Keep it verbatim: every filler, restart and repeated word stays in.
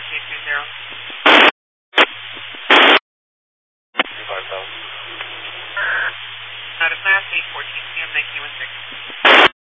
two two zero. five thousand. Out of class eight fourteen P M nineteen one six.